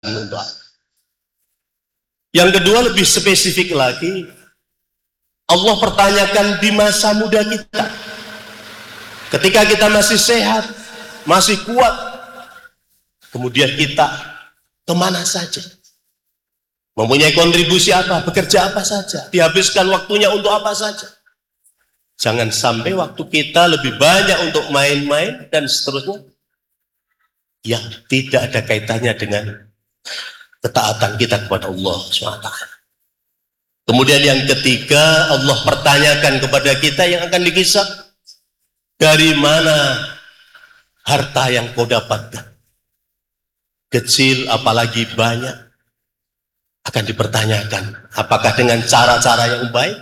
untuk apa. Yang kedua lebih spesifik lagi, Allah pertanyakan di masa muda kita. Ketika kita masih sehat, masih kuat, kemudian kita kemana saja? Mempunyai kontribusi apa? Bekerja apa saja? Dihabiskan waktunya untuk apa saja? Jangan sampai waktu kita lebih banyak untuk main-main dan seterusnya yang tidak ada kaitannya dengan ketaatan kita kepada Allah SWT. Kemudian yang ketiga, Allah pertanyakan kepada kita yang akan dikisah, dari mana harta yang kau dapatkan? Kecil apalagi banyak, akan dipertanyakan. Apakah dengan cara-cara yang baik?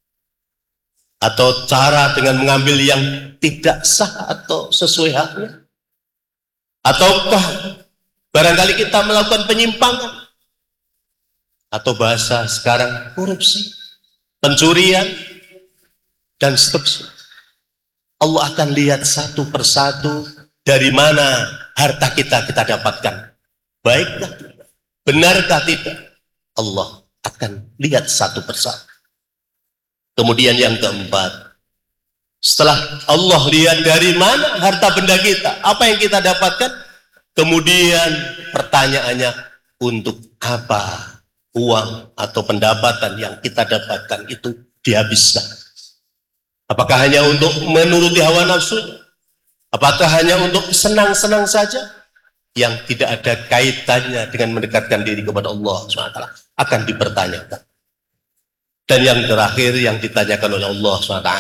Atau cara dengan mengambil yang tidak sah atau sesuai haknya? Ataukah barangkali kita melakukan penyimpangan? Atau bahasa sekarang korupsi, pencurian, dan seterusnya. Allah akan lihat satu persatu dari mana harta kita dapatkan. Baikkah? Benarkah tidak? Allah akan lihat satu persatu. Kemudian yang keempat, setelah Allah lihat dari mana harta benda kita, apa yang kita dapatkan, kemudian pertanyaannya, untuk apa uang atau pendapatan yang kita dapatkan itu dihabiskan? Apakah hanya untuk menuruti hawa nafsu? Apakah hanya untuk senang-senang saja? Yang tidak ada kaitannya dengan mendekatkan diri kepada Allah SWT akan dipertanyakan. Dan yang terakhir yang ditanyakan oleh Allah SWT,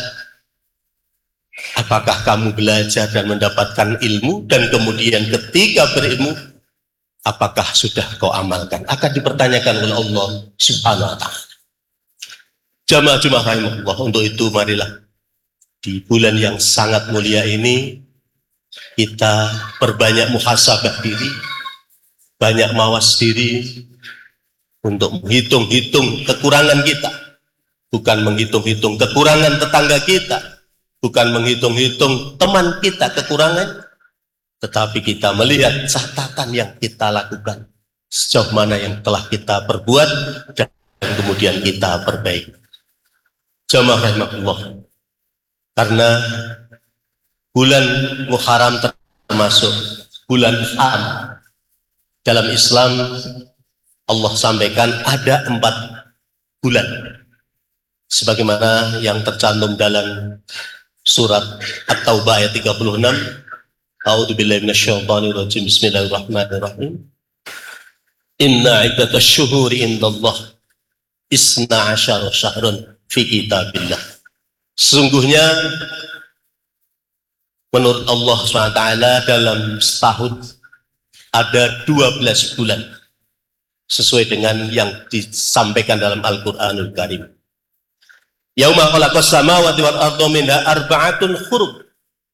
apakah kamu belajar dan mendapatkan ilmu, dan kemudian ketika berilmu, apakah sudah kau amalkan? Akan dipertanyakan oleh Allah Subhanahu wa ta'ala. Jamaah rahimahullah, untuk itu marilah di bulan yang sangat mulia ini kita perbanyak muhasabah diri, banyak mawas diri untuk menghitung-hitung kekurangan kita, bukan menghitung-hitung kekurangan tetangga kita, bukan menghitung-hitung teman kita kekurangan, tetapi kita melihat catatan yang kita lakukan, sejauh mana yang telah kita perbuat dan kemudian kita perbaiki. Jamaah rahimahullah, karena bulan Muharram termasuk bulan haram dalam Islam. Allah sampaikan ada 4 bulan sebagaimana yang tercantum dalam surat At-Taubah ayat 36. A'udzubillahi minasyaitonir rajim. Bismillahirrahmanirrahim. Inna iddatash syuhuri indallah 12 syahrun fi kitabillah. Sesungguhnya menurut Allah SWT dalam setahun ada 12 bulan sesuai dengan yang disampaikan dalam Al-Quranul Karim. Yauma khalaqas samawati wal arda minha arba'atun hurum.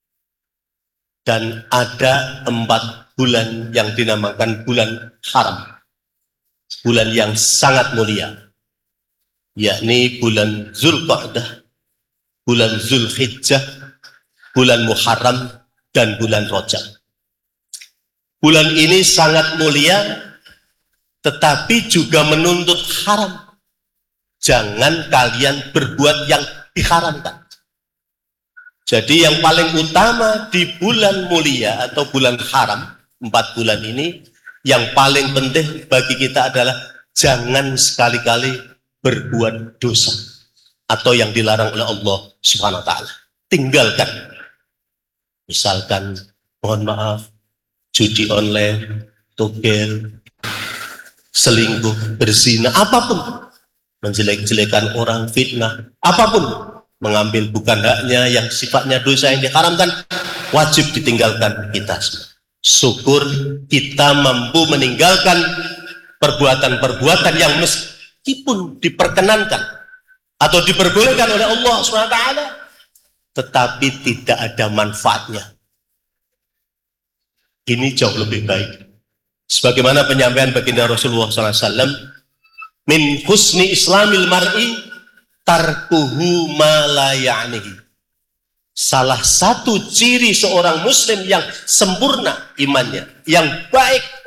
Dan ada 4 bulan yang dinamakan bulan haram, bulan yang sangat mulia, yakni bulan Zulqa'dah, bulan Zulhijjah, bulan Muharram, dan bulan Rajab. Bulan ini sangat mulia, tetapi juga menuntut haram. Jangan kalian berbuat yang diharamkan. Jadi yang paling utama di bulan mulia atau bulan haram, 4 bulan ini, yang paling penting bagi kita adalah jangan sekali-kali berbuat dosa atau yang dilarang oleh Allah Subhanahu wa ta'ala. Tinggalkan. Misalkan, mohon maaf, judi online, togel, selingkuh, berzina, apapun, menjelek-jelekan orang, fitnah, apapun, mengambil bukan haknya yang sifatnya dosa yang diharamkan, wajib ditinggalkan kita semua. Syukur kita mampu meninggalkan perbuatan-perbuatan yang meskipun diperkenankan atau diperbolehkan oleh Allah SWT, tetapi tidak ada manfaatnya. Ini jauh lebih baik. Sebagaimana penyampaian baginda Rasulullah SAW, min husni islamil mar'i tarkuhu ma la ya'nihi. Salah satu ciri seorang muslim yang sempurna imannya, yang baik